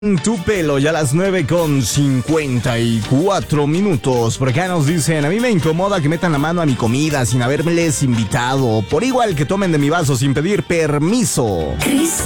Tu pelo, ya a las 9:54. Por acá nos dicen: a mí me incomoda que metan la mano a mi comida sin habermeles invitado. Por igual que tomen de mi vaso sin pedir permiso.